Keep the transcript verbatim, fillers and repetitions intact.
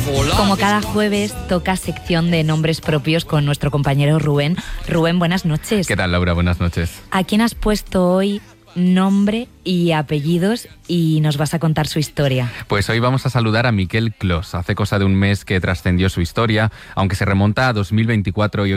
Como cada jueves, toca sección de nombres propios con nuestro compañero Rubén. Rubén, buenas noches. ¿Qué tal, Laura? Buenas noches. ¿A quién has puesto hoy nombre y apellidos y nos vas a contar su historia? Pues hoy vamos a saludar a Miquel Clos. Hace cosa de un mes que trascendió su historia, aunque se remonta a dos mil veinticuatro y